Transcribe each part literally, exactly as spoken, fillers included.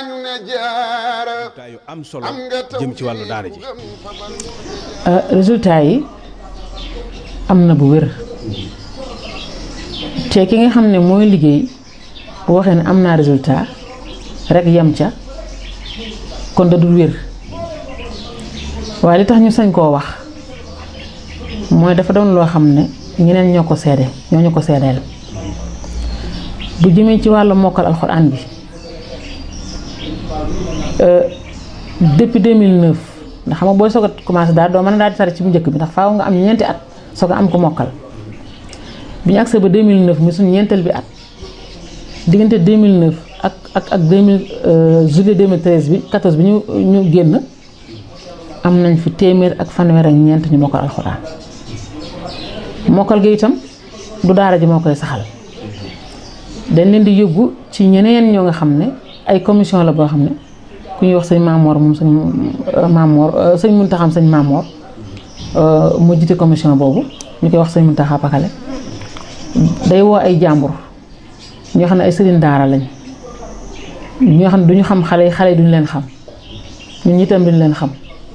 ñu ne jaara yu am solo jëm ci wàllu daara ji. résultat yi am na bu wér te ki nga xam ne mooy liggéey bu waxee ne am naa résultat rek yem ca kon da dul wér waaye li tax ñu sañ koo wax mooy dafa doon loo xam ne ñeneen ñoo ko seede ñoo ñu ko seedeel bu jëmee ci wàllu mokkal alxuraan bi depuis deux mille neuf ndax xam nga booy soog a commencé daal doo mën a daal di tari ci bu njëkk bi ndax faaw nga am ñeenti at soog a am ko mokkal bi ñu agsee ba deux mille neuf mi suñu ñeenteel bi at diggante deux mille neuf ak ak ak deux mille juillet deux mille treize bi quatorze bi ñu ñu génn am nañ fi téeméer ak fanweer ak ñeent ñu mokkal alxuraan mokkal gi itam du daara ji moo koy saxal dañ leen di yóbbu ci ñeneen ñoo nga xam ne ay commission la boo xam ne ku ñuy wax sëñ Maamoor moom sëñ Maamoor sëñ Muntaxa sëñ Maamoor mu jiite commission boobu ñu koy wax sëñ Muntaxa Pakale day woo ay jàmbur ñoo xam ne ay sëriñ daara lañ ñoo xam ne duñu xam xale yi xale yi duñu leen xam ñun itam duñu leen xam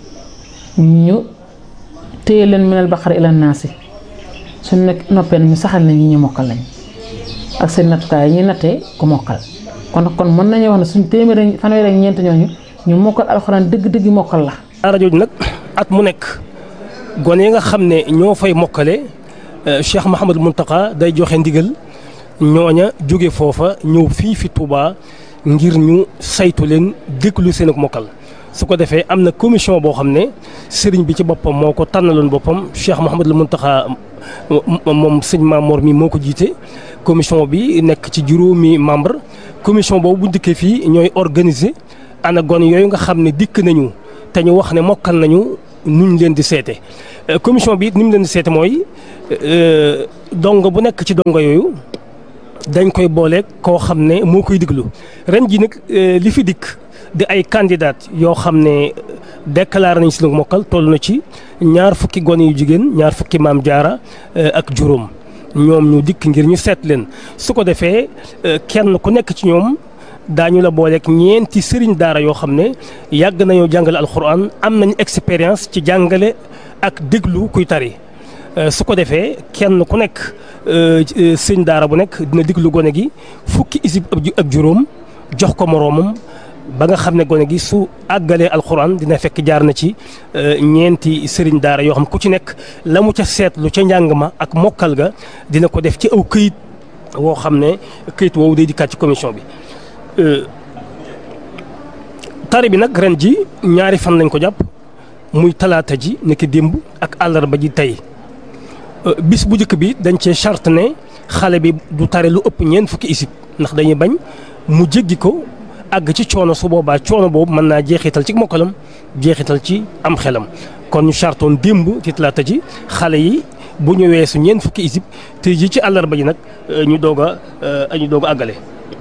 ñu téye leen minal baqara ila naasi suñ nekk noppee ñu saxal nañ ñi ñu mokkal lañ ak seen nattukaay yi ñuy nattee ku mokkal kon kon mën nañu wax ne suñ téeméer fanweer ak ñeent ñooñu ñu mokkal alxuraan dëgg-dëgg mokkal la. daara jooju nag at mu nekk gone yi nga xam ne ñoo fay mokkale Cheikh Mouhamadou Mountakha day joxe ndigal ñooña jóge foofa ñëw fii fi Touba ngir ñu saytu leen déglu seen ak mokkal. su ko defee am na commission boo xam ne sëriñ bi ci boppam moo ko tànnaloon boppam Cheikh Mouhamadou Mountakha moom sëñ Maamoor mi moo ko jiite commission bi nekk ci juróomi membre commission boobu bu dikkee fii ñooy organiser ana gone yooyu nga xam ne dikk nañu te ñu wax ne mokkal nañu nuñ leen di seete commission bi it ni mu leen di seete mooy dongo bu nekk ci dongo yooyu dañ koy booleeg koo xam ne moo koy diglu ren ji nag li fi dikk di ay candidat yoo xam ne déclaré nañ si lu mokkal toll na ci ñaar fukki gone yu jigéen ñaar fukki maam jaara ak juróom ñoom ñu dikk ngir ñu seet leen su ko defee kenn ku nekk ci ñoom daañu la booleeg ñeenti sëriñ daara yoo xam ne yàgg nañoo jàngale alxuraan am nañ expérience ci jàngale ak déglu kuy tari su ko defee kenn ku nekk sëriñ daara bu nekk dina déglu gone gi fukki isib ak juróom jox ko moroomam ba nga xam ne gone gi su àggalee alxuraan dina fekk jaar na ci ñeenti sëriñ daara yoo xam ku ci nekk la mu ca seetlu ca njàng ma ak mokkal ga dina ko def ci aw këyit woo xam ne këyit woowu day dikkaat ci commission bi. tari bi nag ren ji ñaari fan lañ ko jàpp muy talaata ji nekk démb ak àllarba ji tey bis bu njëkk bi dañ cee charte ne xale bi du tari lu ëpp ñeent fukki isib ndax dañuy bañ mu jéggi ko. àgg ci coono su boobaa coono boobu mën naa jeexital ci mokkalam jeexital ci am xelam kon ñu chartoon démb ci talaata ji xale yi bu ñu weesu ñeent fukki isib te ji ci àllarba ji nag ñu doog a ñu doog a àggale.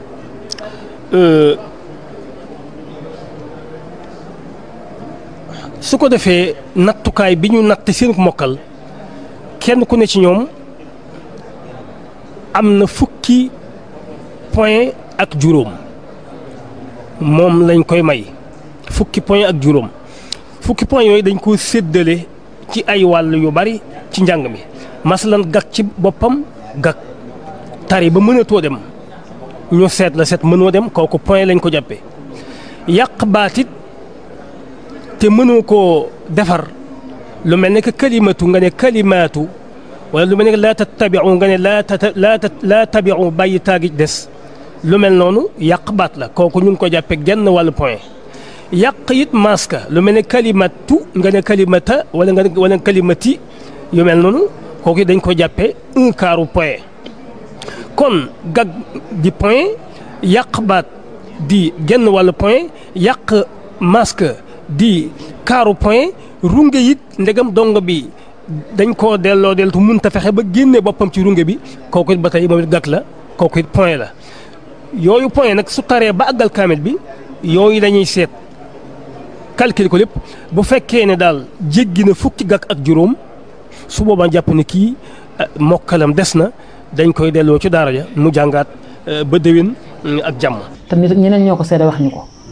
su ko defee nattukaay bi ñu natt seen mokkal kenn ku ne ci ñoom am na fukki point ak juróom. moom lañ koy may fukki point ak juróom fukki point yooyu dañ ko séddale ci ay wàll yu bari ci njàng mi masalan gag ci boppam gag tari ba mënatoo dem ñu seet la seet mënoo dem kooku point lañ ko jàppee yàq baatit te mënoo koo defar lu mel ne que kalimatu nga ne kalimaatu wala lu mel ne que laa tattabiu nga ne laa laa laa tabiu bàyyi taagi des lu mel noonu yàq baat la kooku ñu ngi ko jàppee genn wàllu point yàq it maska lu mel ne kalimatu nga ne kalimata wala nga ne wala kalimati yu mel noonu kooku dañ ko jàppee un quart point kon gag di point yàq baat di genn wàllu point yàq maska di quart point runge it ndegam dongo bi dañ koo delloo deltu mun ta fexe ba génne boppam ci runge bi kooku it ba tey moom it gag la kooku it point la. yooyu point nag su taree ba àggal kaamil bi yooyu lañuy seet calcul ko lépp bu fekkee ne daal jéggi na fukki gàkk ak juróom su boobaa jàpp ne kii mokkalam des na dañ koy delloo ci daara ja mu jàngaat ba déwén ak jàmm. te nit ñeneen ñoo ko seede wax ñu ko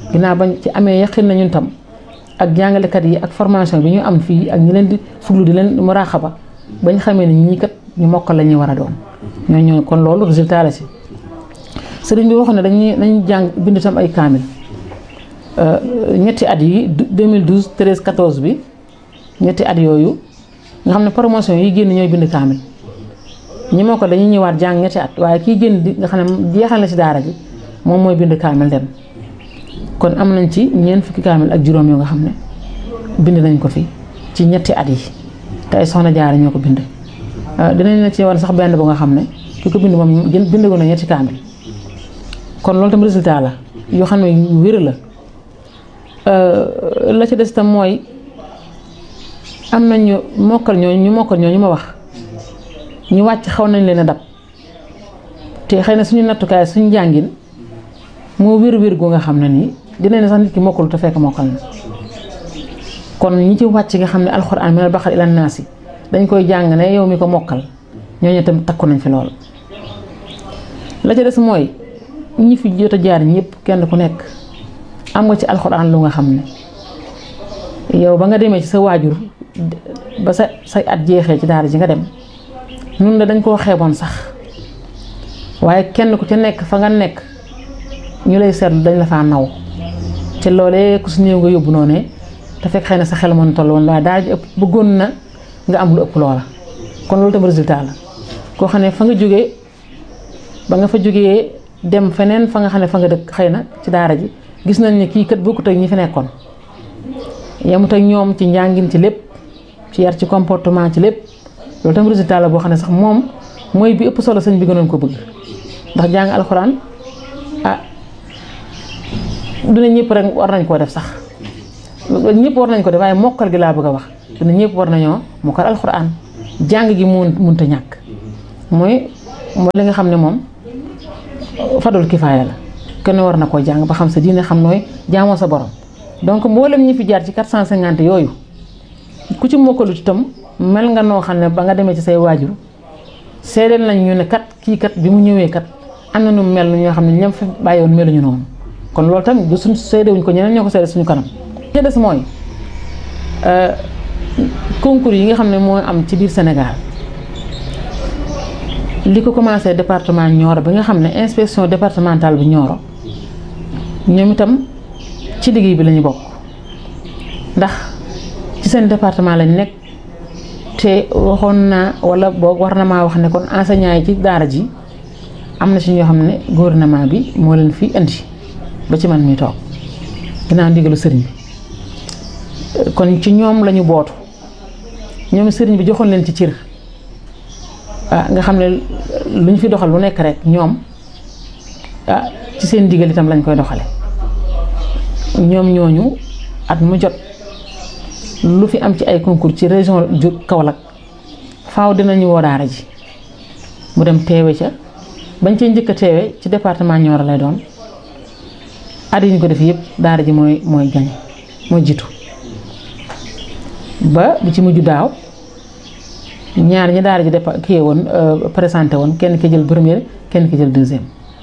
ginnaaw bañ ci amee yaqin na ñun tam ak jàngalekat yi ak formation bi ñu am fii ak ñi leen di fuglu di leen muraaxaba bañ xamee ne ñii kat ñu mokkal la ñuy war a doon ñoo ñoo kon loolu résultat la si sëriñ bi waxoon ne dañuy dañuy jàng bind tam ay kaamil ñetti at yi deux mille douze treize quatorze bi ñetti at yooyu nga xam ne promotion yi génn ñooy bind kaamil ñi moo ko dañuy ñëwaat jàng ñetti at waaye kii génn di nga xam ne jeexal na ci daara ji moom mooy bind kaamil dem kon am nañ ci ñeent fukki kaamil ak juróom yoo nga xam ne bind nañ ko fi ci ñetti at yi te ay soxna jaara ñoo ko bind dinañ la ci wan sax benn bu nga xam ne ki ko bind moom gën bind ko na ñetti kaamil kon loolu tam résultat la yoo xam ne yu wér la la ci des tam mooy am nañu mokkal ñooñu ñu mokkal ñooñu ma wax ñu wàcc xaw nañ leen a dab te xëy na suñu nattukaay suñu njàngin moo wér wér gu nga xam ne nii dinañ ne sax nit ki mokkalu te fekk mokkal na kon ñi ci wàcc nga xam ne alxuraan minal baqara ilan naasi dañ koy jàng ne yow mi ko mokkal ñooñu tam takku nañ fi lool. la ca des mooy ñi fi jot a jaar ñëpp kenn ku nekk am nga ci alxuraan lu nga xam ne yow ba nga demee ci sa waajur ba sa say at jeexee ci daara ji nga dem nun la dañ koo xeeboon sax waaye kenn ku ci nekk fa nga nekk ñu lay seetlu dañ la faa naw te loolee ku su néew nga yóbbu noonu te fekk xëy na sa xel mën toll woon waaye daara ji ëpp bëggoon na nga am lu ëpp loola kon loolu tam résultat la koo xam ne fa nga jógee ba nga fa jógee dem feneen fa nga xam ne fa nga dëkk xëy na ci daara ji gis nañ ne kii kat bokkut ak ñi fi nekkoon yemut ak ñoom ci njàngin ci lépp ci yar ci comportement ci lépp loolu tam résultat la boo xam ne sax moom mooy bi ëpp solo sëñ bi gënoon ko bëgg ndax jàng alxuraan ah du ne ñëpp rek war nañ koo def sax ñëpp war nañ ko def waaye mokkal gi laa bëgg a wax du ne ñëpp war nañoo mokkal alxuraan jàng gi mun munta ñàkk mooy mooy li nga xam ne moom fadul kifaaya la kenn war na koo jàng ba xam sa diine xam nooy jaamoo sa borom donc mboolem ñi fi jaar ci quatre cent cinquante yooyu ku ci mokkalut itam mel nga noo xam ne ba nga demee ci say waajur seedeel nañ ñu ne kat kii kat bi mu ñëwee kat am na nu mel ñoo xam ne ñam fi bàyyiwoon meluñu noonu kon loolu tamit du suñ seedewuñ ko ñeneen ñoo ko seede suñu kanam. li des mooy concours yi nga xam ne moo am ci biir Sénégal li ko commencé département Nioro bi nga xam ne inspection départementale bu Nioro ñoom itam ci liggéey bi lañu bokk ndax ci seen département lañ nekk te waxoon naa wala boog war na maa wax ne kon enseignant yi ci daara ji am na ci ñoo xam ne gouvernement bi moo leen fi indi ba ci man mi toog ginnaaw ndigalu sëriñ bi kon ci ñoom lañu bootu ñoom sëriñ bi joxoon leen ci cër ah nga xam ne lu ñu fi doxal lu nekk rek ñoom ah ci seen ndigal itam lañ koy doxale ñoom ñooñu at mu jot lu fi am ci ay concours ci région ju Kaolack faaw dinañu woo daara ji mu dem teewe ca bañ cee njëkk a teewe ci département Nioro lay doon at yi ñu ko def yëpp daara ji mooy mooy gañ mooy jiitu ba bi ci mujj daaw ñaar ñi daara ji dépa kii woon présenté woon kenn ki jël première kenn ki jël deuxième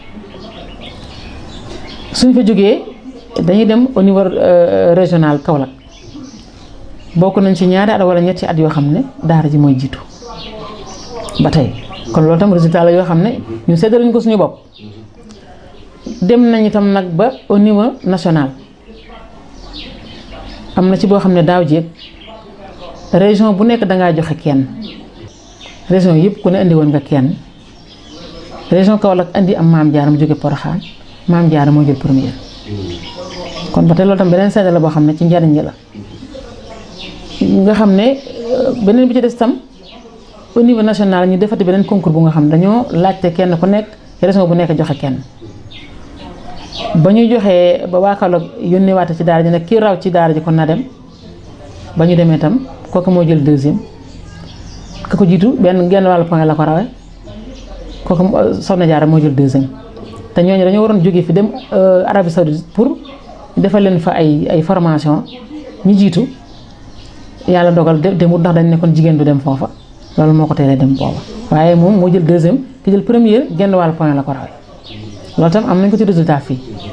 suñ fa jógee dañuy dem au niveau régional Kaolack bokk nañ ci ñaari at wala ñetti at yoo xam ne daara ji mooy jiitu ba tey kon loolu tam résultat la yoo xam ne ñu séddale ñu ko suñu bopp dem nañ itam nag ba au niveau national am na ci boo xam ne daaw jéeg région bu nekk dangaa joxe kenn région yëpp ku ne indi woon nga kenn région Kaolack indi am Maam Jaara mu jóge Porokhane Maam Jaara moo jël première kon ba tey loolu tam beneen seede la boo xam ne ci njariñ la nga xam ne beneen bi ci des tam au niveau national ñu defati beneen concours bu nga xam dañoo laajte kenn ku nekk région bu nekk joxe kenn ba ñu joxee ba waa Kaolack yónnee waate ci daara ji nag kii raw ci daara ji kon na dem ba ñu demee tam kooku moo jël deuxième ka ko jiitu benn genn wàllu point la ko rawee kooku Soxna Jaara moo jël deuxième te ñooñu dañoo waroon jógee fi dem Arabie Saoudite pour defal leen fa ay ay formation ñu jiitu yàlla dogal demut ndax dañ ne kon jigéen du dem foofa loolu moo ko teelee dem booba waaye moom moo jël deuxième ki jël première genn wàllu point la ko rawee loolu tam am nañ ko ci résultat fii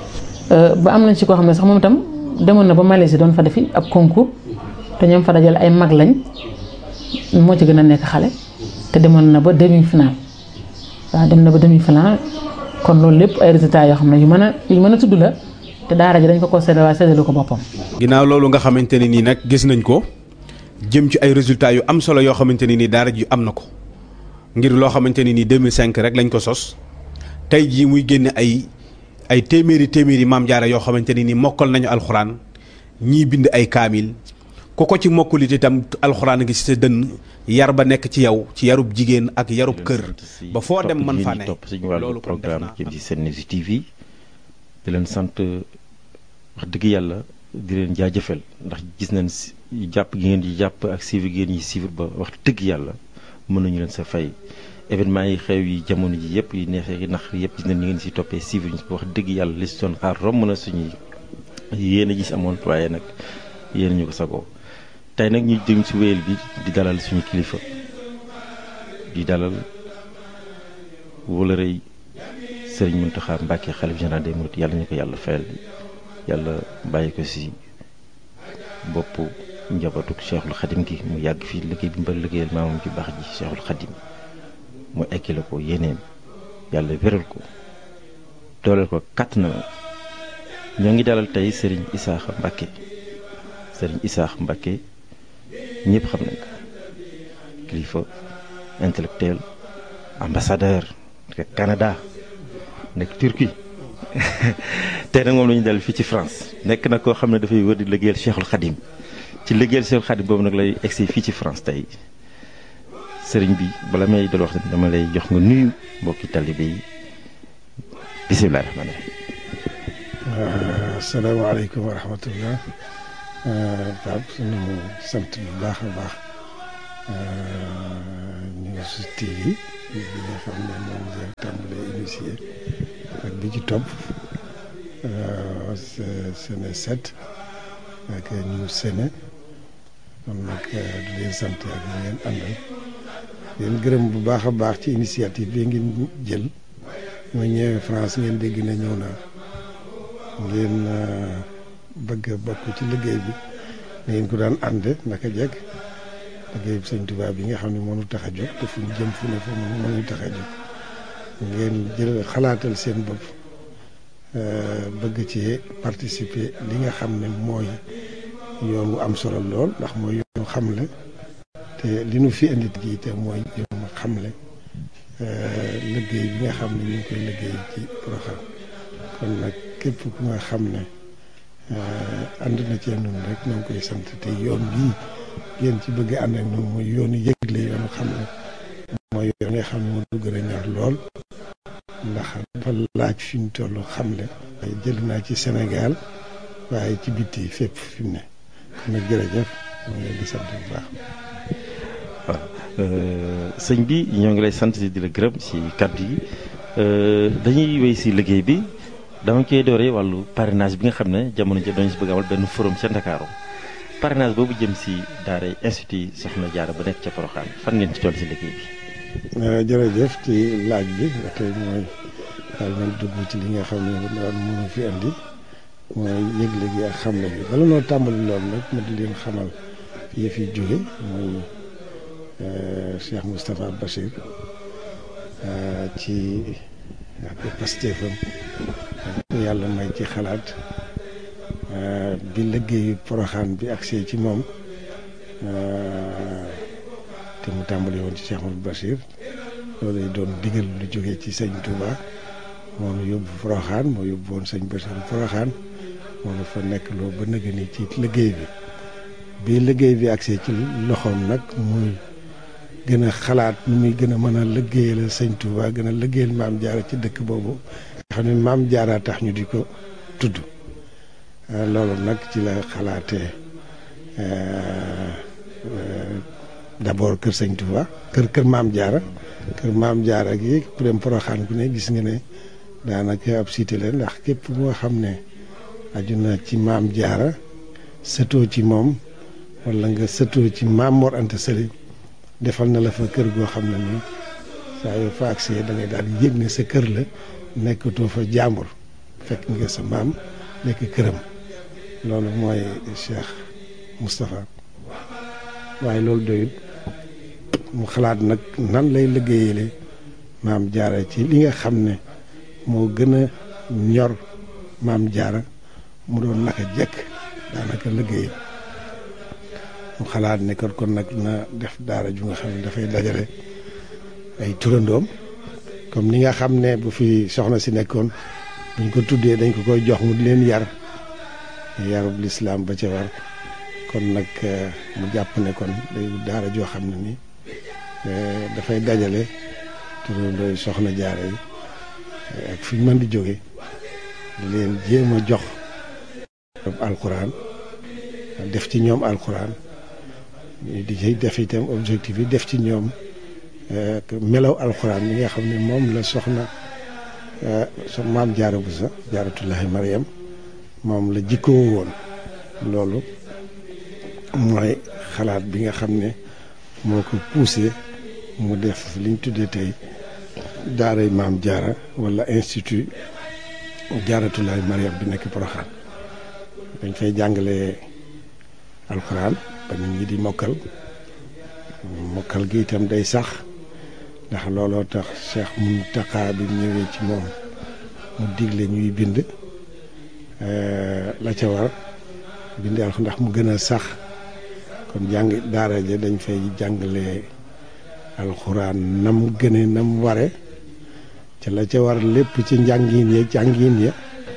ba am nañ ci koo xam ne sax moom itam demoon na ba Malaisie doon fa defi ab concours te ñoom fa dajale ay mag lañ moo ci gën a nekk xale te demoon na ba demi final waaw dem na ba demi final kon loolu lépp ay résultats yoo xam ne yu mën a yu mën a tudd la te daara ji dañ ko ko séddale waaye séddalu ko boppam. ginnaaw loolu nga xamante ne nii nag gis nañ ko jëm ci ay résultats yu am solo yoo xamante ne nii daara ji am na ko ngir loo xamante ne nii deux mille cinq rek lañ ko sos tey jii muy génne ay ay téeméeri téeméeri maam jaara yoo xamante ne nii mokkal nañu alxuraan ñii bind ay kaamil ku ko ci mokkulit itam alxuraan gi ci sa dënn yar ba nekk ci yow ci yarub jigéen ak yarub kër ba foo dem mën faa ne topp suñu wàllu programme ci Senews T V di leen sant wax dëgg yàlla di leen jaajëfal ndax gis nañ jàpp gi ngeen di jàpp ak suivre gi ngeen ñi suivre ba wax dëgg yàlla mën nañu leen sa fay événement yi xew yi jamono ji yëpp yi neexee yi nax yëpp gis nañ ni ngeen si toppee suivre ñu wax dëgg yàlla li si doon xaar romb na suñuy yéen a gis amoon waaye nag yéen ñu ko sagoo tey nag ñu jëm si wéyal bi di dalal suñu kilifa di dalal wala rëy Serigne Mountakha Mbacké xalif général des mourides yàlla ñu ko yàlla fayal yàlla bàyyi ko si boppu njabootu Cheikhul Khadim gi mu yàgg fii liggéey bi mu bari liggéeyal maamam ci baax ji Cheikhul Khadim mu ekkile ko yéeneem yàlla wéral ko dooleel ko kàtt na ñoo ngi dalal tey Serigne Issakha Mbacké Serigne Issakha Mbacké ñëpp xam nañ ko kilifa intellectuel ambassadeur nekk Canada nekk Turquie tey nag moom la ñu dal fii ci France nekk na koo xam ne dafay wër di liggéeyal Cheikhul Khadim ci liggéeyal Cheikhul Khadim boobu nag lay egsi fii ci France tey sëriñ bi bala may dal wax dama lay jox nga nuyu mbokki talibé yi bisimilah rahmaani rahiim. asalaamaaleykum wa rahmatullah. Pape sunu sant bu baax a baax News T V bi nga xam ne moom la tàmbalee initié ak bi ci topp Sene sept ak News Sene kon nag di leen sant ak ñi ngeen àndal leen gërëm bu baax a baax ci initiative bi ngeen jël ma ñëwee France ngeen dégg na ñëw naa ngeen bëgg a bokk ci liggéey bi na ngeen ko daan ànde naka jekk liggéey bi sëñ Tuubaa bi nga xam ne mënu tax a jóg te fu ñu jëm fu ne fa mënu tax a jóg ngeen jël xalaatal seen bopp bëgg ci participer li nga xam ne mooy yoon wu am solo lool ndax mooy yoonu xamle te li nu fi indi gi te mooy yoonu xamle liggéey bi nga xam ne ñu ngi koy liggéey ci Porokhane kon nag képp ku nga xam ne ànd na cee noonu rek ñoo ngi koy sant te yoon bii ngeen ci bëgg ànd ak noonu mooy yoonu yëgle yoonu xamle mooy yoon nga xam ne moo gën a ñor lool ndax dafa laaj fi ñu toll xamle waaye jël naa ci Sénégal waaye ci bitti fépp fi mu ne kon nag jërëjëf ñoo ngi leen di sant bu baax. waaw sëñ bi ñoo ngi lay sant di la gërëm ci kàddu yi dañuy wéy si liggéey bi dama koy dooree wàllu parrainage bi nga xam ne jamono ji dañu si bëgg amal benn forum ca Ndakaaru parrainage boobu jëm si daara institut Soxna Jaara ba nekk ca Porokhane fan ngeen ci toll si liggéey bi. jërëjëf ci laaj bi ba tey mooy daal man dugg ci li nga xam ne daal mënu fi andi mooy yëgle gi ak xamle bi bala noo tàmbali loolu nag ma di leen xamal fi yëf yi jóge mooy Cheikh Moustapha Bachir ci ak pastéefam ko yàlla may ci xalaat bi liggéeyu Porokhane bi agsee ci moom te mu tàmbali woon ci Cheikh Mouhamadou Bachir loolu doon digal lu jógee ci sëñ Touba moo nu yóbbu Porokhane moo yóbbu woon sëñ Bachir Porokhane moo nu fa nekk loo ba nëgë ni ci liggéey bi bi liggéey bi agsee ci loxoom nag muy gën a xalaat nu muy gën a mën a liggéeyal sëñ Touba gën a liggéeyal maam Jaara ci dëkk boobu nga xam ne maam Jaara tax ñu di ko tudd loolu nag ci la xalaatee d'abord kër sëñ Touba kër kër maam Jaara kër maam Jaara gi ku dem Porokhane ku ne gis nga ne daanaka ab cité la ndax képp moo xam ne aju na ci maam Jaara sëtoo ci moom wala nga sëtoo ci maam Mor Anta Sali defal na la fa kër goo xam ne nii saa yoo fa agsee da ngay daal yëg ne sa kër la nekkatoo fa jàmbur fekk nga sa maam nekk këram loolu mooy Cheikh Moustapha waaye loolu doyut mu xalaat nag nan lay liggéeyale maam jaara ci li nga xam ne moo gën a ñor maam jaara mu doon naka jekk daanaka liggéey mu xalaat ne kon kon nag na def daara ju nga xam ne dafay dajale ay turandoom comme ni nga xam ne bu fi soxna si nekkoon buñ ko tuddee dañ ko koy jox mu di leen yar yarub lislaam ba ca war kon nag mu jàpp ne kon day daara joo xam ne ni dafay dajale turandooy soxna jaara yi ak fi ñu mën di jóge di leen jéem a jox alxuraan def ci ñoom alxuraan di ci def itam objectif yi def ci ñoom melaw alxuraan mi nga xam ne moom la soxna so maam jaara bu sa jaaratullahi Mariam moom la jikkoo woon loolu mooy xalaat bi nga xam ne moo ko poussé mu def liñ tuddee tey daaray maam jaara wala institut jaaratullahi Mariam bi nekk Porokhane dañ fay jàngale alxuraan ba nit ñi di mokkal mokkal gi itam day sax ndax looloo tax Cheikh Mountakha bi ñëwee ci moom mu digle ñuy bind la ca war bind alxuraan ndax mu gën a sax kon jàng daara ja dañ fay jàngale alxuraan nam gëne nam ware ca la ca war lépp ci njàngin ya jàngin ya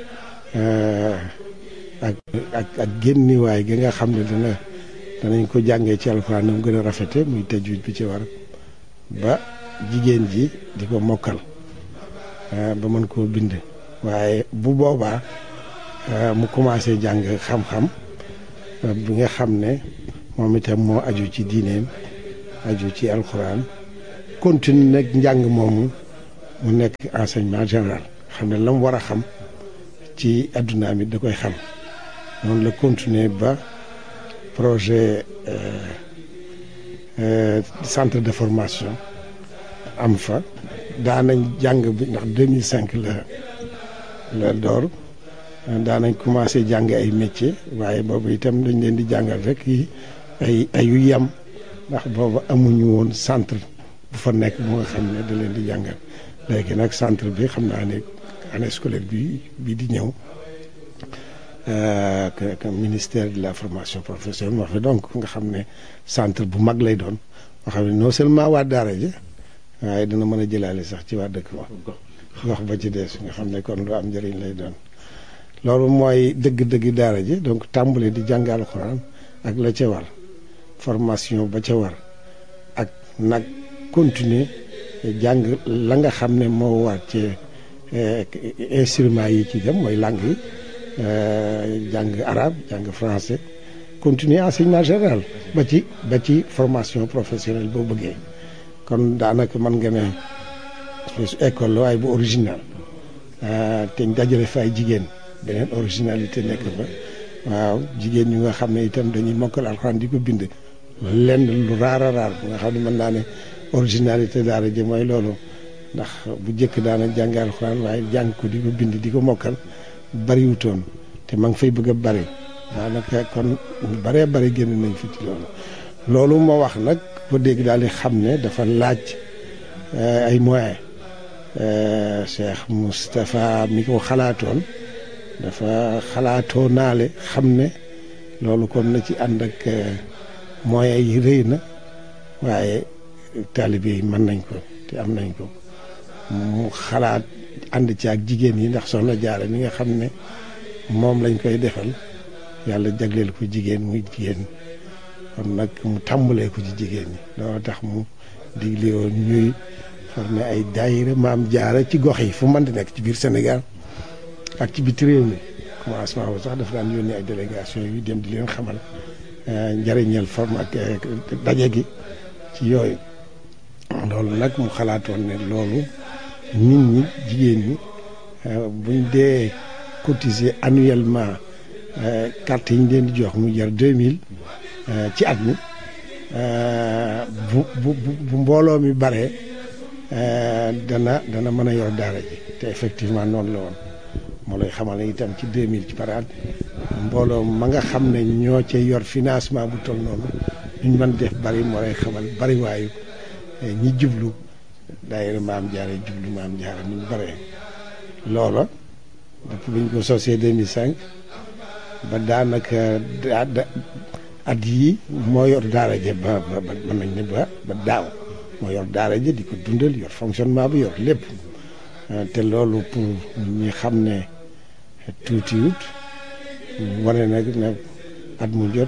ak ak ak génniwaay gi nga xam ne dana danañ ko jàngee ci alxuraan nam gën a rafete muy tajwid bi ci war ba jigéen ji di ko mokkal ba mën koo bind waaye bu boobaa mu commencé jàng xam-xam bi nga xam ne moom itam moo aju ci diineem aju ci alxuraan continue nag njàng moomu mu nekk enseignement général xam ne la mu war a xam ci adduna mi da koy xam noonu la continuer ba projet centre de formation am fa daanañ jàng bi ndax deux mille cinq la la door daanañ commencé jàng ay métier waaye boobu itam dañ leen di jàngal rek yi ay ayu yam ndax boobu amuñu woon centre bu fa nekk bu nga xam ne da leen di jàngal léegi nag centre bi xam naa ne année scolaire bi bi di ñëw que ministère de la formation professionnelle moo fi donc nga xam ne centre bu mag lay doon moo xam ne non seulement waa daara ji waaye dina mën a jëlaale sax ci waa dëkk ba gox ba ci des nga xam ne kon lu am njëriñ lay doon loolu mooy dëgg-dëgg daara ji donc tàmbale di jàng alxuraan ak la ca war formation ba ca war ak nag continuer jàng la nga xam ne moo war ci instruments yi ci dem mooy langue yi jàng arabe jàng français continuer enseignement général ba ci ba ci formation professionnelle boo bëggee kon daanaka mën nga ne école la waaye bu original te dajale fa ay jigéen beneen originalité nekk fa waaw jigéen ñu nga xam ne itam dañuy mokkal alxuraan di ko bind lenn lu raar a raar nga xam ne mën naa ne originalité daara ji mooy loolu ndax bu njëkk daana jàng alxuraan waaye jàng ko di ko bind di ko mokkal bariwutoon te ma ngi fay bëgg a bari daanaka kon baree bari génn nañ fi ci loolu loolu moo wax nag ko dégg daal di xam ne dafa laaj ay moyens Cheikh Moustapha mi ko xalaatoon dafa xalaatoo naale xam ne loolu kon na ci ànd ak moyens yi rëy na waaye taalibe yi mën nañ ko te am nañ ko mu xalaat ànd ci ak jigéen yi ndax soxna Jaara mi nga xam ne moom lañ koy defal yàlla jagleel ko jigéen muy jigéen kon nag mu tàmbalee ko ci jigéen ñi loolu tax mu digle woon ñuy formé ay daayira maam Jaara ci gox yi fu mën di nekk ci biir Sénégal ak ci biti réew mi commencement boobu sax dafa daan yónnee ay délégation yu dem di leen xamal njëriñal forme ak daje gi ci yooyu loolu nag mu xalaatoon ne loolu nit ñi jigéen ñi buñ dee cotiser annuellement carte yi ñu leen di jox mu jar deux mille ci at mi bu bu bu mbooloo mi baree dana dana mën a yor daara ji te effectivement noonu la woon moo lay xamal ne itam ci deux mille ci parade mbooloo ma nga xam ne ñoo ca yor financement bu toll noonu ñu mën def bari moo lay xamal bari waayu ñi jublu daayira Maam Jaara jublu Maam Jaara ni mu baree loola depuis bi ñu ko sosee deux mille cinq ba daanaka at yii moo yor daara ja ba ba mën nañ ne ba ba daaw moo yor daara ja di ko dundal yor fonctionnement bi yor lépp te loolu pour ñi xam ne tuutiwut wane nag ne at mu jot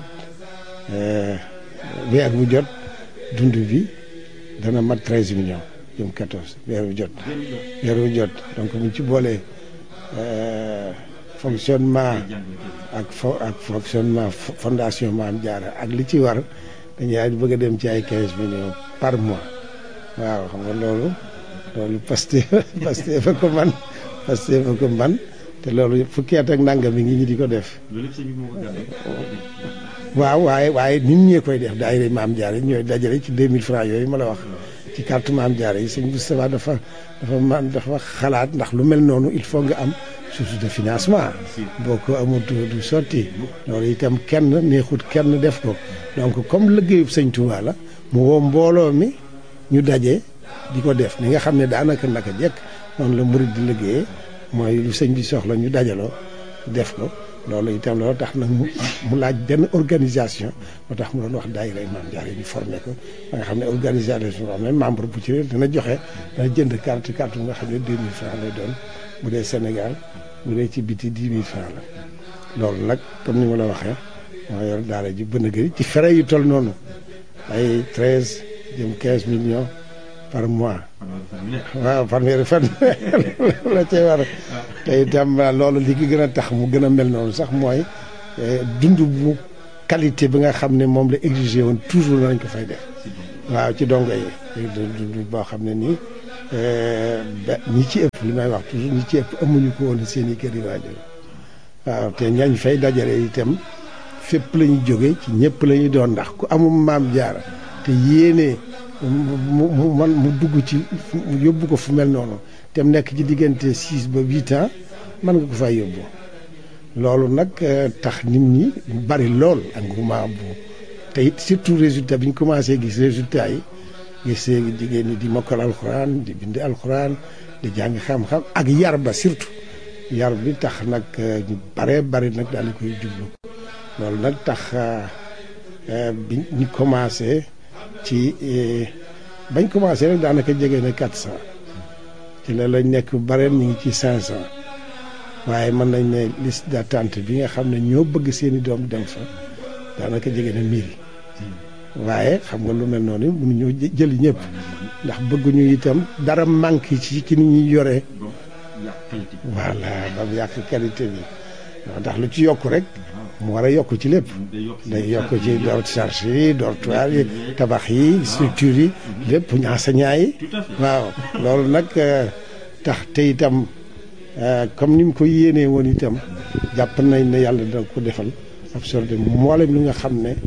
weer bu jot dund bi dana mat treize millions jëm quatorze weer bu jot weer bu jot donc bu ñu ci boolee fonctionnement ak fo ak fonctionnement fondation Maam Jaara ak li ci war dañuy bëgg a dem ci ay quinze millions par mois waaw xam nga loolu loolu Pastef Pastef fa ko man Pastef fa ko man te loolu fukki at ak nangam mi ngi ñi di ko def waaw waaye waaye nit ñee koy def daayira Maam Jaara ñooy dajale ci deux mille francs yooyu ma la wax ci carte Maam Jaara yi sëñ Moustapha dafa dafa man dafa xalaat ndax lu mel noonu il faut nga am source de financement boo ko amul du sotti loolu itam kenn neexut kenn def ko donc comme liggéeyub sëñ Touba la mu woo mbooloo mi ñu daje di ko def ni nga xam ne daanaka naka jekk noonu la murid di liggéeyee mooy lu sëñ bi soxla ñu dajaloo def ko loolu itam loolu tax nag mu mu laaj benn organisation moo tax mu doon wax daayira Maam Jaara yi ñu formé ko ba nga xam ne organisation am na membre bu ci ne dana joxe dana jënd carte carte bu nga xam ne deux mille francs lay doon bu dee Sénégal bu dee ci biti dix mille francs la loolu nag comme ni ma la waxee moo yor daara ji bën a gëri ci frais yu toll noonu ay treize jëm quinze millions par mois waaw fanweeri fan la cay war te itam loolu li ki gën a tax mu gën a mel noonu sax mooy dund bu qualité bi nga xam ne moom la exigé woon toujours nañ ko fay def waaw ci dongo yi dund boo xam ne nii ñi ci ëpp li may wax toujours ñi ci ëpp amuñu ko woon seen i kër yi waajur waaw te ñañ fay dajale itam fépp la ñu jóge ci ñëpp la ñu doon ndax ku amul Maam Jaara te yéene mu mu man mu dugg ci mu yóbbu ko fu mel noonu te mu nekk ci diggante six ba huit ans mën nga ko fay yóbbu loolu nag tax nit ñi bari lool engouement bu te it surtout résultat bi ñu commencé gis résultat yi gis jigéen ñi di mokkal alxuraan di bind alxuraan di jàng xam-xam ak yar ba surtout yar bi tax nag ñu bare bari nag daal di koy jublu loolu nag tax bi ñu commencé ci bañ commencé rek daanaka jege na quatre cent ci la lañ nekk bare ñu ngi ci cinq cent waaye mën nañ ne liste d'attente bi nga xam ne ñoo bëgg seeni doom dem fa daanaka jege na mille waaye xam nga lu mel noonu mënuñoo jëli ñëpp ndax bëgguñu itam dara manqué ci ci ni ñuy yoree voilà ba mu yàq qualité bi ndax lu ci yokk rek mu war a yokk ci lépp day yokk ci door charge yi dortoir yi tabax yi structure yi lépp enseignant yi waaw loolu nag tax te itam comme ni mu ko yéenee woon itam jàpp nañ ne yàlla dina ko defal absorbé mboolem li nga xam ne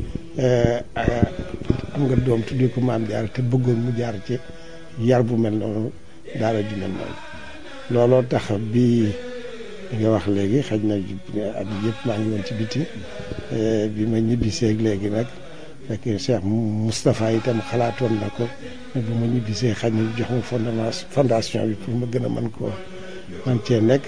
am nga doom tuddee ko Maam Jaara te bëggoon mu jaar ci yar bu mel noonu daara ju mel noonu looloo tax bi li nga wax léegi xaj na at yëpp maa ngi woon ci biti bi ma ñibbisee léegi nag fekk Cheikh Moustapha itam xalaatoon na ko ne bu ma ñibbisee xaj na jox ma fondement fondation bi pour ma gën a mën koo man cee nekk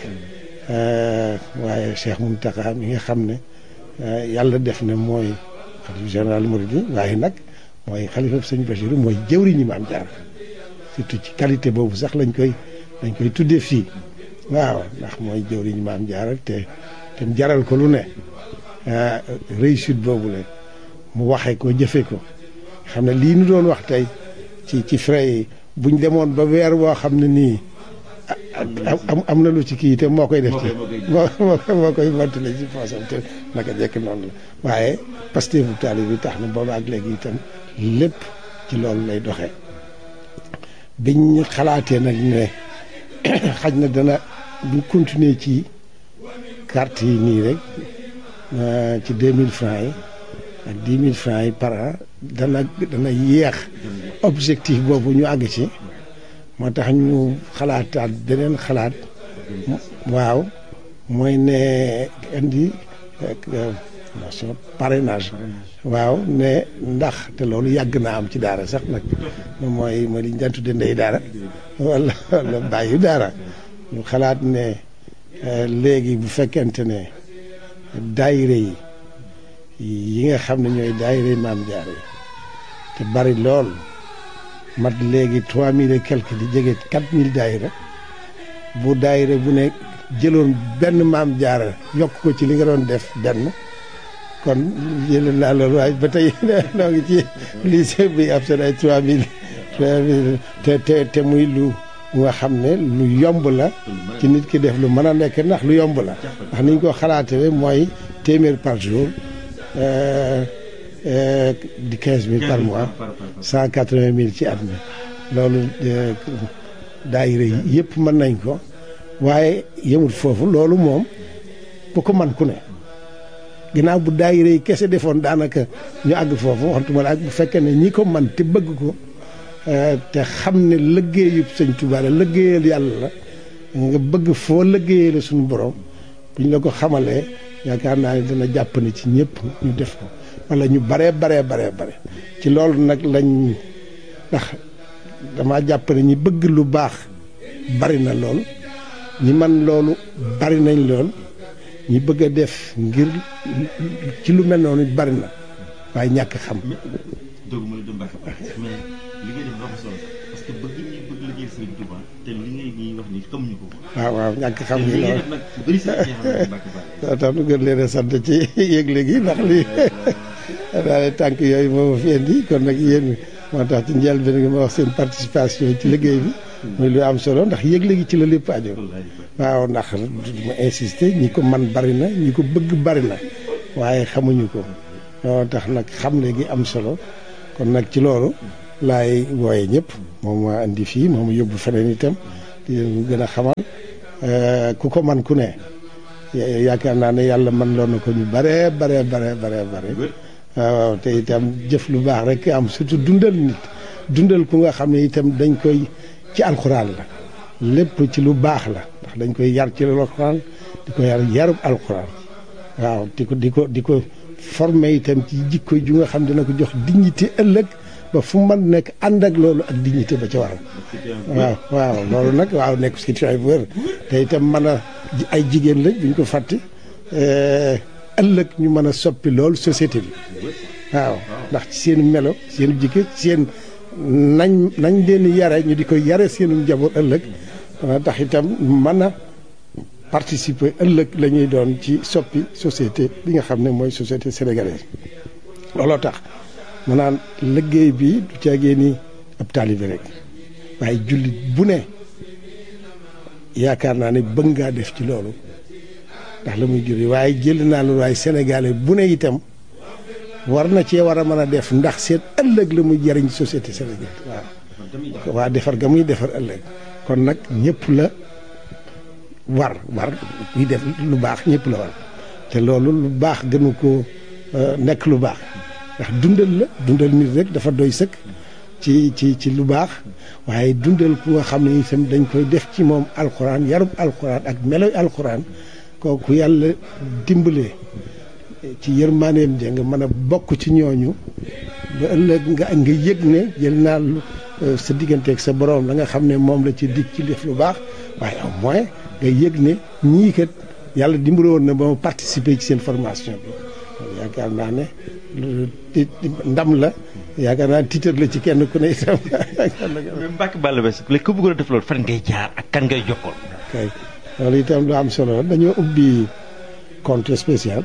waaye Cheikh Mountakha mi nga xam ne yàlla def na mooy xalifa général Mouride waaye nag mooy xalifa sëñ Bachir mooy jëwriñu Maam Jaara surtout ci qualité boobu sax lañ koy lañ koy tuddee fii waaw ndax mooy jëwriñu Maam Jaara te te jaral ko lu ne réussite boobu la mu waxee ko jëfe ko xam ne lii nu doon wax tey ci ci frais yi buñ demoon ba weer woo xam ne nii am am na lu ci kii te moo koy def ci moo moo koy montale ci poosam te naka jekk noonu la waaye Pastef bu taali bi tax na booba ak léegi itam lépp ci loolu lay doxee biñ xalaatee nag ne xaj na dana bu continuer ci carte yi nii rek ci deux mille francs yi ak dix mille francs yi par an dana dana yéex objectif boobu ñu àgg ci moo tax ñu xalaataat beneen xalaat waaw mooy ne indi nation parrainage waaw ne ndax te loolu yàgg naa am ci daara sax nag mooy mooy li ñu daan tudde ndey daara wala wala bàyyi daara ñu xalaat ne léegi bu fekkente ne daayire yi yi nga xam ne ñooy daayire Maam Jaara yi te bari lool mat léegi trois mille et quelque di jege quatre mille daayira bu daayira bu ne jëloon benn Maam Jaara yokk ko ci li nga doon def benn kon jël naa loolu waaye ba tey noo ngi ci lycée bi ab seen ay trois mille trois mille te te te muy lu nga xam ne lu yomb la ci nit ki def lu mën a nekk ndax lu yomb la ndax ni ñu ko xalaatee mooy téeméer par jour di quinze mille par mois cent quatre-vingt mille ci at mi loolu daayira yi yëpp mën nañ ko waaye yemul foofu loolu moom bu ko man ku ne ginnaaw bu daayira yi kese defoon daanaka ñu àgg foofu waxtuma la ak bu fekkee ne ñi ko man te bëgg ko te xam ne liggéeyub Sëñ Tuubaa la liggéeyal yàlla la nga bëgg foo liggéeyee la suñu borom bu ñu la ko xamalee yaakaar naa ne dana jàpp ne ci ñëpp ñu def ko wala ñu baree baree baree bare ci loolu nag lañ ndax dama jàpp ne ñi bëgg lu baax bari na lool ñi man loolu bari nañ lool ñi bëgg a def ngir ci lu mel noonu bari na waaye ñàkk xam. dëgg ma la dem baax mais li ngay def dafa solo parce que bëgg ñi bëgg liggéey Sëriñ Tuuba te li ngay ñuy wax ni xamuñu ko. waaw waaw ñàkk xam gi loolu nag bëri sa xam waaw tax nu gën leen a sant ci yëgle gi ndax lii daal tànk yooyu moo ma fi indi kon nag yéen moo tax ci njëlbéen nga ma wax seen participation ci liggéey bi. muy lu am solo ndax yëgle gi ci la lépp aju. waaw ndax ma insister ñi ko man bari na ñi ko bëgg bari na waaye xamuñu ko moo tax nag xamle gi am solo kon nag ci loolu laay wooye ñëpp moom ma indi fii moom ma yóbbu feneen itam di leen gën a xamal ku ko man ku ne yaakaar naa ne yàlla man loon na ko ñu bare bare bare bare bare waaw te itam jëf lu baax rek am surtout dundal nit dundal ku nga xam ne itam dañ koy ci alxuraan la lépp ci lu baax la ndax dañ koy yar ci alxuraan di ko yar yarub alxuraan waaw di ko di ko di ko formé itam ci jikko ju nga xam dina ko jox dignité ëllëg ba fu man nekk ànd ak loolu ak dignité ba ca waral waaw waaw loolu nag waaw nekk situation bu wér te itam mën a ay jigéen lañ buñ ko fàtte ëllëg ñu mën a soppi loolu société bi waaw ndax ci seen melo seen jikko seen nañ nañ leen yare ñu di ko yare seenu njaboot ëllëg tax itam mën a participer ëllëg la ñuy doon ci soppi société bi nga xam ne mooy société sénégalaise looloo tax mu naan liggéey bi du caagee ni ab taalibe rek waaye jullit bu ne yaakaar naa ne bëgg ngaa def ci loolu ndax la muy juri waaye jël naa loolu waaye sénégalais bu ne itam war na cee war a mën a def ndax seen ëllëg la muy jariñ société sénégalaise waaw waa defar ga muy defar ëllëg kon nag ñëpp la war war yi def lu baax ñëpp la war te loolu lu baax gënu ko nekk lu baax ndax dundal la dundal nit rek dafa doy sëkk ci ci ci lu baax waaye dundal ku nga xam ne itam dañ koy def ci moom alxuraan yarub alxuraan ak meloy alxuraan kooku yàlla dimbalee ci yërmaaneem ja nga mën a bokk ci ñooñu ba ëllëg nga nga yëg ne jël naa sa digganteeg sa borom la nga xam ne moom la ci dig ci def lu baax waaye au moins nga yëg ne ñii kat yàlla dimbale woon na ba ma participer ci seen formation bi yaakaar naa ne ndam la yaakaar naa titre la ci kenn ku ne itam. Mbacke Balla Basse léegi ku bëggoon a def loolu fan ngay jaar ak kan ngay jokkoon. kay loolu itam lu am solo dañoo ubbi compte spécial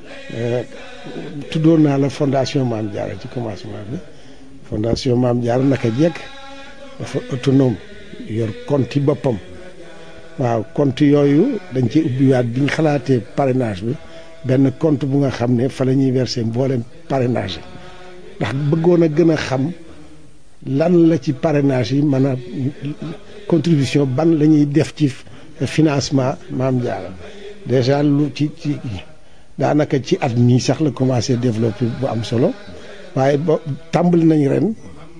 tuddoon naa la fondation Maam Jaara ci commencement bi fondation Maam Jaara naka jekk dafa autonome yor compte yi boppam waaw compte yooyu dañ ci ubbiwaat bi ñu xalaatee parrainage bi benn compte bu nga xam ne fa la ñuy verser mboolem parrainage yi ndax bëggoon a gën a xam lan la ci parrainage yi mën a contribution ban la ñuy def ci financement Maam Jaara déjà lu ci ci daanaka ci at mii sax la commencé développer bu am solo waaye ba tàmbali nañ ren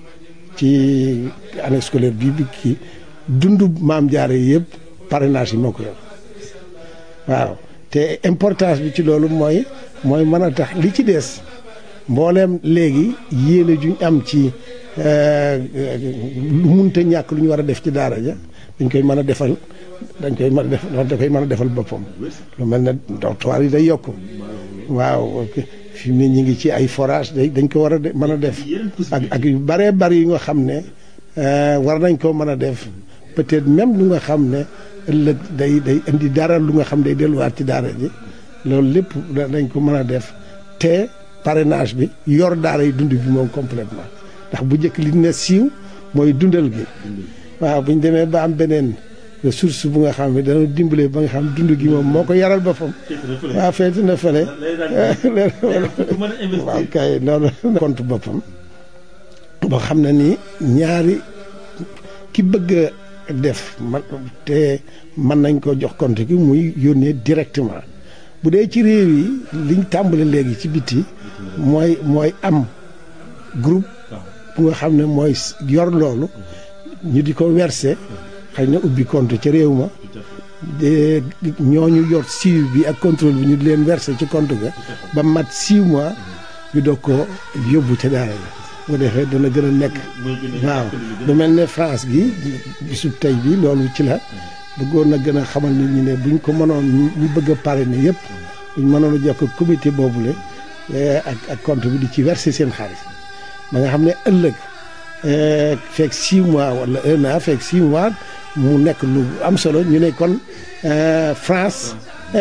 ci année scolaire bii bi kii dundu Maam Jaara yëpp parrainage yi moo ko yor waaw te importance bi ci loolu mooy mooy mën a tax li ci des mbooleem léegi yéene juñ am ci lu munta ñàkk lu ñu war a def ci daara ja dañ koy mën a defal dañ koy mën a def da koy mën a defal boppam lu mel ne dortoir yi day yokk waaw fi mu ne ñu ngi ci ay forage day dañ ko war a mën a def ak ak yu bëree bëri yu nga xam ne war nañ koo mën a def peut-être même lu nga xam ne ëllëg day day indi dara lu nga xam day delluwaat ci daara ji loolu lépp dañ ko mën a def te parrainage bi yor daara yi dund bi moom complètement ndax bu njëkk li ne siiw mooy dundal gi waaw bu ñu demee ba am beneen ressource bu nga xam ne dana dimbale ba nga xam dund gi moom moo ko yaral boppam waaw feeti na fële waaw kay noonu compte boppam boo xam ne nii ñaari ki bëgg a def man te mën nañ ko jox compte gi muy yónnee directement bu dee ci réew yi liñ tàmbale léegi ci biti mooy mooy am groupe bu nga xam ne mooy yor loolu ñu di ko verser xëy na ubbi compte ca réew ma de ñooñu yor suivi bi ak contrôle bi ñu di leen verser ci compte ga ba mat six mois ñu doog ko yóbbu ca daara la bu defee dana gën a nekk waaw lu mel ne France gi bisub tey bi loolu ci la bëggoon na gën a xamal nit ñi ne buñ ko mënoon ñu bëgg a parrainer yëpp buñ mënoon a jokk comité boobule ak ak compte bi di ci verser seen xaalis ba nga xam ne ëllëg fekk six mois wala un an fekk six mois mu nekk lu am solo ñu ne kon France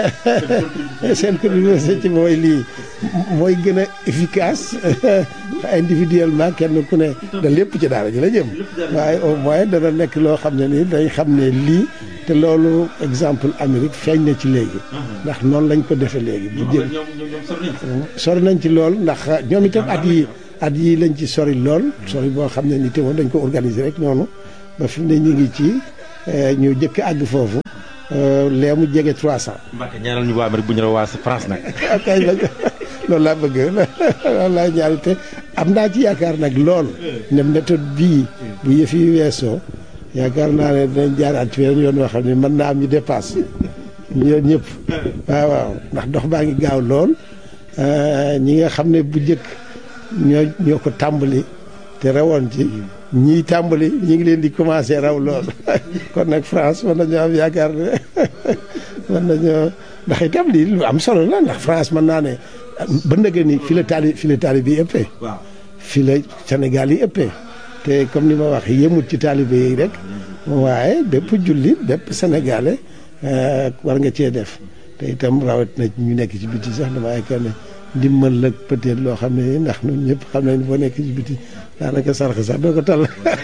seen contribution ci mooy lii mooy gën a efficace individuellement kenn ku ne da lépp ci daara ji la jëm waaye au moins dana nekk loo xam ne nii dañ xam ne lii te loolu exemple Amérique feeñ na ci léegi ndax noonu lañ ko defee léegi bu jël sori nañ ci lool ndax ñoom itam at yi at yi lañ ci sori lool sori boo xam ne ni te moom dañ ko organiser rek noonu ba fi mu ne ñu ngi ci ñu jëkk àgg foofu lee mu jege trois cent. Mbacke ñaanal ñu waa Amérique bu ñu la waa France nag. kay loolu laa bëgg loolu laa ñaari te am naa ci yaakaar nag lool ne méthode bii bu yëf yi weesoo yaakaar naa ne dinañ jaaraat ci weneen yoon yoo xam ne mën naa am ñu dépasse ñoom ñëpp waaw waaw ndax dox baa ngi gaaw lool ñi nga xam ne bu njëkk ñoo ñoo ko tàmbali te rawoon ci ñii tàmbali ñi ngi leen di commencé raw lool kon nag France mën nañoo am yaakaar ne mën nañoo ndax itam lii lu am solo la ndax France mën naa ne ba ndëgë ni fi la taali fi la taali bi ëppee fi la Sénégal yi ëppee te comme ni ma wax yemut ci taalibe yi rek waaye bépp jullit bépp sénégalais war nga cee def te itam rawat na ñu nekk ci biti sax dama yaakaar ne ndimbal la peut-être loo xam ne ndax ñun ñëpp xam nañ boo nekk ci biti daanaka sarx sax doo ko tal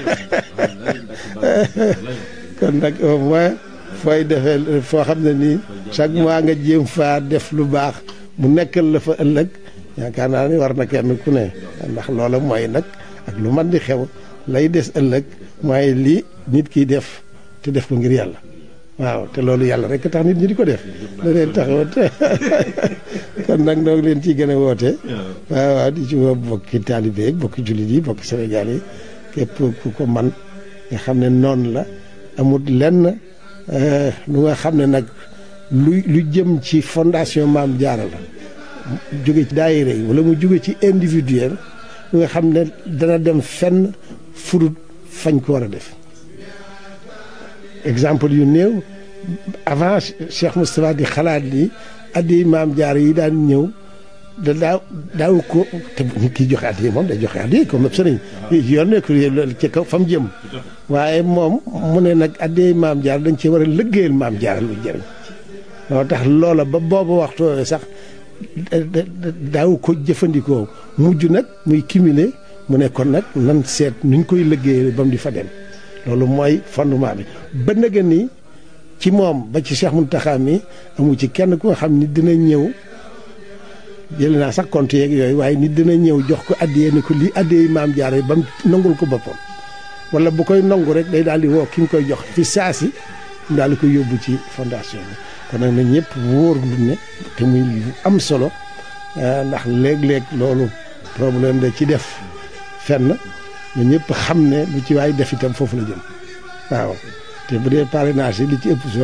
kon nag au moins fooy defee foo xam ne nii chaque mois nga jéem faa def lu baax mu nekkal la fa ëllëg yaakaar naa ni war na kenn ku ne ndax loola mooy nag ak lu man di xew lay des ëllëg mooy lii nit kiy def te def ko ngir yàlla waaw te loolu yàlla rek tax nit ñi di ko def la leen taxawat kon nag noo ngi leen ciy gën a woote waaw waaw di ci woo bokki taalibe yi bokki jullit yi bokki Sénégal yi képp ku ko man nga xam ne noonu la amul lenn lu nga xam ne nag lu lu jëm ci fondation Maam Jaara la jóge ci daayira yi wala mu jóge ci individuel lu nga xam ne dana dem fenn furut fañ ko war a def exemple yu néew avant Cheikh Moustapha di xalaat li addi Maam Jaara yi daan ñëw da daaw daaw ko te nit ki joxe addi moom day joxe addi comme sëriñ yoon nekk ci kaw fa mu jëm waaye moom mu ne nag addi Maam Jaara dañ ci war a lëggéeyal Maam Jaara lu jëriñ loolu tax loola ba boobu waxtu sax daaw ko jëfandikoo mujj nag muy cumuler mu ne kon nag nan seet nuñ koy lëggéeyal ba mu di fa dem loolu mooy fondement bi ba nga ni ci moom ba ci Cheikh Mountakha mi amu ci kenn ku nga xam ni dina ñëw jël naa sax compte yeeg yooyu waaye nit dina ñëw jox ko addiyee ni ko lii addiyee Maam Jaara ba mu nangul ko boppam wala bu koy nangu rek day daal di woo ki nga koy jox fi saasi mu daal di koy yóbbu ci fondation bi kon nag na ñëpp wóor lu ne te muy lu am solo ndax léeg-léeg loolu problème da ci def fenn na ñëpp xam ne lu ci waay def itam foofu la jëm waaw te bu dee parrainage yi li ci ëpp solo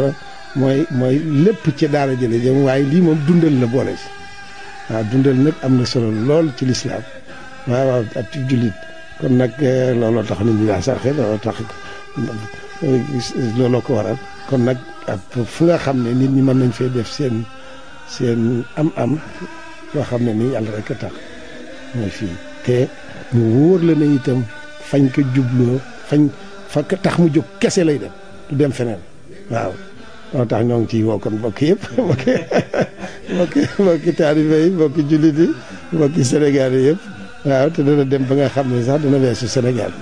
mooy mooy lépp ci daara jële jëm waaye lii moom dundal la boole si waaw dundal nag am na solo lool ci lislaam waaw waaw ak ci jullit kon nag looloo tax nit ñi daa sarxe looloo tax looloo ko waral kon nag ak fu nga xam ne nit ñi mën nañ fee def seen seen am-am yoo xam ne nii yàlla rek a tax mooy fii te mu wóor la ne itam fañ ko jubloo fañ fa tax mu jóg kese lay dem du dem feneen waaw moo tax ñoo ngi ciy woo kon mbokk yëpp mbokki mbokki mbokki taalibe yi mbokki jullit yi mbokki Sénégal yi yëpp waaw te dana dem ba nga xam ne sax dana weesu Sénégal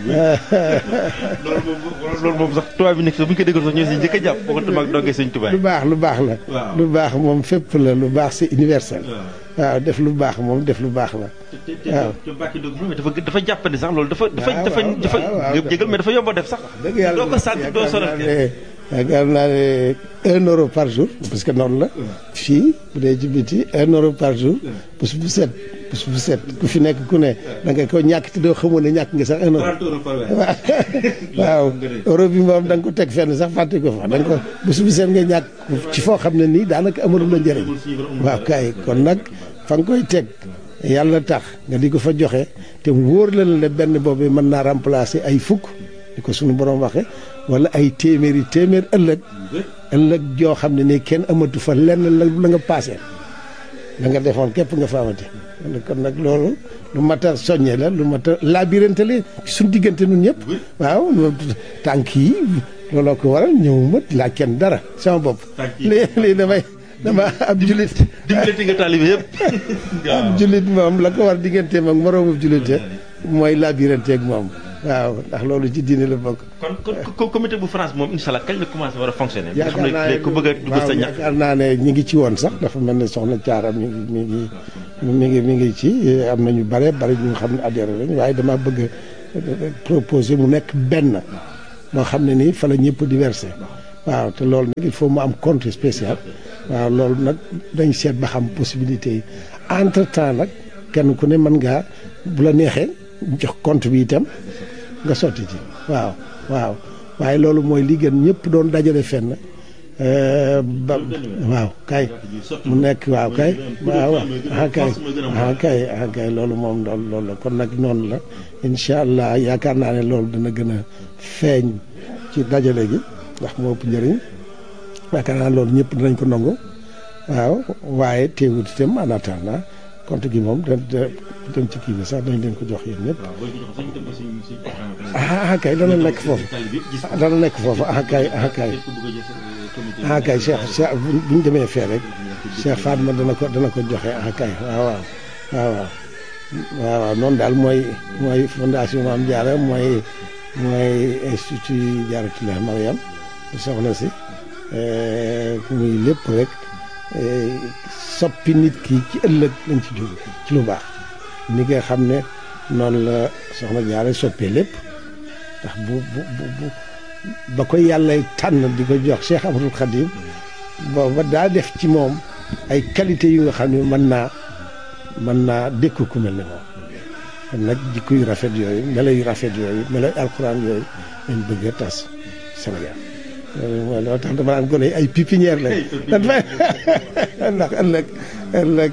loolu moom loolu moom sax tubaab bi nekk sax bu ñu ko déggoon sax ñoo si njëkk a jàpp boo ko mag dongee sëñ tubaab lu baax lu baax la lu baax moom fépp la lu baax c'est universel waaw def lu baax moom def lu baax la waaw te bàkki doog dafa dafa jàppandi sax loolu dafa dafa dafa dafa jégal mais dafa yomb a def sax dëgg yàlla doo ko sant doo sonal yaakaar naa ne un euro par jour parce que noonu la fii bu dee ci biti un euro par jour bés bu set bés bu set ku fi nekk ku ne da nga ko ñàkk te doo xamoon ne ñàkk nga sax un euro waaw euro bi moom da nga ko teg fenn sax fàtte ko fa da nga ko bés bu set nga ñàkk ci foo xam ne nii daanaka amatul la njëriñ waaw kay kon nag fa nga koy teg yàlla tax nga di ko fa joxe te wóor la ne benn boobu mën naa remplacer ay fukk di ko suñu borom waxe wala ay téeméeri téeméer ëllëg ëllëg joo xam ne nii kenn amatu fa lenn la la nga paase la nga defoon képp nga fa amati kon nag loolu lu mat a soññe la lu mat a labirante la suñu diggante nun ñëpp waaw tànk yi looloo ko waral ñëwuma laa kenn dara sama bopp lii lii damay dama ab jullit dimbalati nga taalibe yëpp ab jullit moom la ko war digganteem ak moroomu jullite mooy labirante ak moom waaw ndax loolu ci diine la bokk. kon kon comité bu France moom incha allah kañ la commencé war a fonctionner. yaakaar naa ne ku bëgg a dugg sa ñax yaakaar naa ne ñu ngi ci woon sax dafa mel ne soxna Thiara mi ngi mi ngi mi ngi mi ngi ci am na ñu bare bare ñu xam ne adhéré lañ waaye dama bëgg a proposer mu nekk benn moo xam ne nii fa la ñëpp di versé waaw te loolu nag il faut mu am compte spécial waaw loolu nag dañ seet ba xam possibilité yi entre temps nag kenn ku ne mën ngaa bu la neexee jox compte bi itam. nga sotti ci waaw waaw waaye loolu mooy li gën ñëpp doon dajale fenn ba waaw kay mu nekk waaw kay waaw ah kay ah kay ah kay loolu moom loolu loolu la kon nag noonu la incha allah yaakaar naa ne loolu dana gën a feeñ ci dajale gi ndax moo ëpp njëriñ yaakaar naa loolu ñëpp dinañ ko nangu waaw waaye teewut itam en attendant compte gi moom da dem ci kii bi sax dañ leen ko jox yéen ñëpp ah kay dana nekk foofu dana nekk foofu ah kay ah kay ah kay Cheikh Cheikh bu ñu demee fee rek Cheikh Fatma dana ko dana ko joxe ah kay waaw waaw waaw waaw waaw waaw noonu daal mooy mooy fondation Mame Diarra mooy mooy institut Diarratoulah Mariam bu soxna si muy lépp rek soppi nit ki ci ëllëg lañ ci jóge ci lu baax ni nga xam ne noonu la soxna Diarra soppee lépp ndax bu bu bu ba ko yàlla tànn di ko jox Cheikh Ahmadul Khadim booba daa def ci moom ay qualité yu nga xam ne mën naa mën naa dékku ku mel ne moom kon nag jikko yu rafet yooyu melo yu rafet yooyu melo yu alxuraan yooyu lañ bëgg a tas Sénégal loolu mooy loo tax dama naan gone ay pépinière lañ ndax ëllëg ëllëg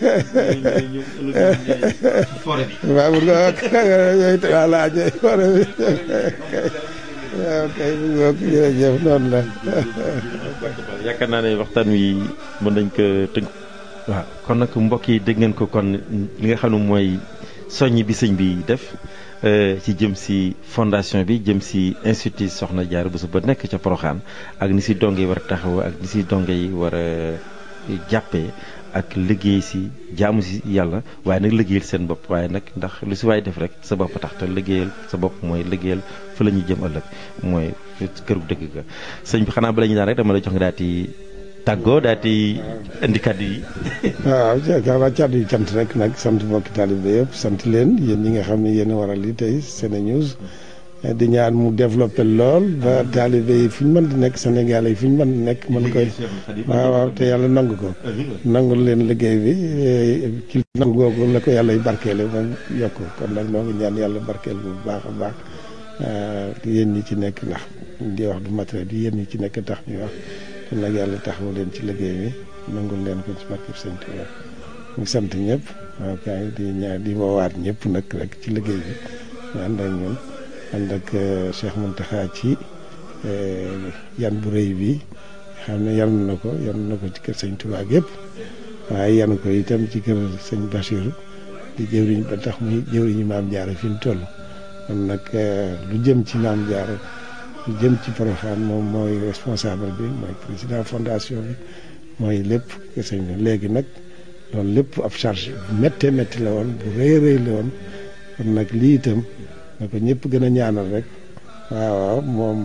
waaw bu nga yooyu voilà ñooy forêt bi waaw kay bu nga jërëjëf noonu la yaakaar naa ne waxtaan wi mën nañ ko tënk waaw kon nag mbokk yi dégg ngeen ko kon li nga xam ne mooy soññ bi sëñ bi def ci jëm si fondation bi jëm si institut Soxna Diarra Bousso ba nekk ca Porokhane ak ni si donge yi war a taxaw ak ni si donge yi war a jàppee ak liggéey si jaamu si yàlla waaye nag liggéeyal seen bopp waaye nag ndax lu si waay def rek sa bopp tax te liggéeyal sa bopp mooy liggéeyal fa la ñuy jëm ëllëg mooy këru dëgg ga sëñ bi xanaa bala ñu daan rek dama lay jox nga daal di tàggoo daal di indi kàddu yi. waaw yaakaar naa kàddu yi cant rek nag sant mbokki taalibe yëpp sant leen yéen ñi nga xam ne yéen a waral li tey SeneNews di ñaan mu développé lool ba taalibe yi fu ñu mën di nekk Sénégal yi fu ñu mën di nekk mën koy waaw waaw te yàlla nangu ko nangu leen liggéey bi ci nangu googu la ko yàlla y barkeele moom yokk kon nag noo ngi ñaan yàlla barkeel bu baax a baax yéen ñi ci nekk ndax di wax du matériel bi yéen ñi ci nekk tax ñuy wax kon nag yàlla taxawu leen ci liggéey bi nangul leen ko ci barkeb Sëñ Tuubaa ñu sant ñëpp waaw kay di ñaar di woowaat ñëpp nag rek ci liggéey bi ñu ànd ak ñun ànd ak Cheikh Mountakha ci yan bu rëy bi xam ne yan na ko yan na ko ci kër Sëñ Tuubaa yëpp waaye yan ko itam ci kër Sëñ Bassirou di jëwriñ ba tax muy jëwriñu Maam Jaara fi mu toll kon nag lu jëm ci Maam Jaara lu jëm ci Porokhane moom mooy responsable bi mooy président fondation bi mooy lépp kër sëñ bi léegi nag loolu lépp ab charge bu méttee métti la woon bu rëy rëy la woon kon nag lii itam na ko ñëpp gën a ñaanal rek waaw waaw moom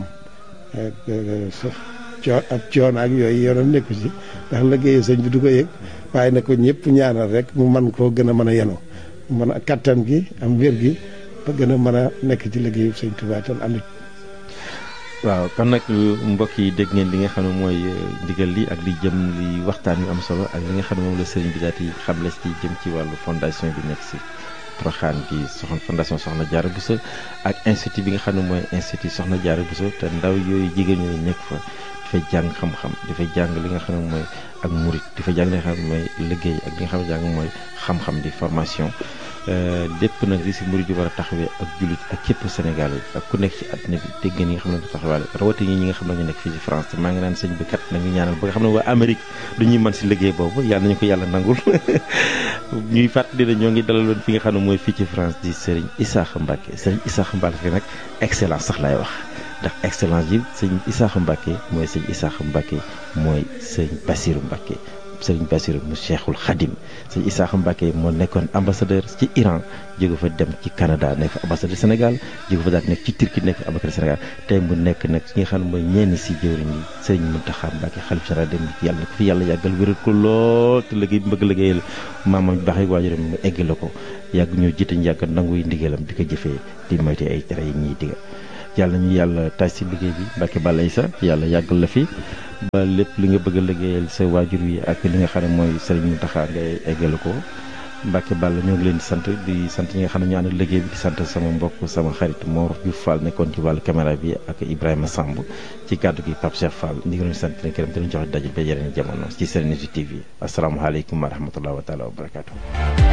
coo ab coono ak yooyu yoonam nekku ci ndax liggéeyu sëñ bi du ko yëg waaye na ko ñëpp ñaanal rek mu man koo gën a mën a yenu mën a kattan gi am wér gi ba gën a mën a nekk ci liggéeyu sëñ Tuubaa tam ànd. waaw kon nag mbokk yi dégg ngeen li nga xam ne mooy ndigal li ak li jëm li waxtaan yu am solo ak li nga xam ne moom la sëriñ bi daal di xamle ci jëm ci wàllu fondation bi nekk si Porokhane bi soxna fondation Soxna Diarra Bousso ak institut bi nga xam ne mooy institut Soxna Diarra Bousso te ndaw yooyu jigéen ñooyu nekk fa dafay jàng xam-xam dafay jàng li nga xam ne mooy ak murit dafay jàng li nga xam ne mooy liggéey ak li nga xam ne jàng mooy xam-xam di formation lépp nag li si murit yi war a taxawee ak jullit ak képp Sénégal yi ak ku nekk ci àddina bi dégg ngeen ñi nga xam ne du taxawaale rawatina ñi nga xam ne ñu nekk fii ci France te maa ngi naan sëñ bi kat nañu ñaanal ba nga xam ne waa Amérique du ñuy mën si liggéey boobu yàlla nañu ko yàlla nangul ñuy fàttali ne ñoo ngi dalaloon fi nga xam ne mooy fii ci France di Serigne Issakha Mbacké Serigne Issakha Mbacké nag excellence sax laay wax ndax excellence yi sëñ Issakha Mbacké mooy sëñ Issakha Mbacké mooy sëñ Bassirou Mbacké sëriñ Bassirou mu Cheikhul Khadim sëñ Issakha Mbacké moo nekkoon ambassadeur ci Iran jóge fa dem ci Canada nekk fa ambassadeur Sénégal jóge fa daal nekk ci Turquie nekk fa ambassadeur Sénégal tey mu nekk nag ki nga xam ne mooy ñenn si jëwriñ yi sëriñ Mountakha Mbacké xalif général dem yàlla na ko fi yàlla yàggal wéral ko lool te liggéey bi bëgg liggéeyal maamam baax yi waajuram mu eggale ko yàgg ñoo jiite ñu yàgg nanguy ndigalam di ko jëfee di moyte ay tere yi ñuy digal yàlla ñu yàlla taaj si liggéey bi Mbacké Balla Issa yàlla yàggal la fi ba lépp li nga bëgg a liggéeyal sa waajur yi ak li nga xam ne mooy Serigne Mountakha ngay eggale ko Mbacké Balla ñoo ngi leen di sant di sant ñi nga xam ne ñu ànd liggéey bi di sant sama mbokk sama xarit Mor Diouf Fall nekkoon ci wàllu caméra bi ak Ibrahima Samb ci kàddu gi Pape Cheikh Fall ñu ngi leen di sant di leen gërëm te ñu joxe daje ba yeneen jamono ci Serenity T V asalaamaaleykum wa rahmatulah wa taala wa barakaatu.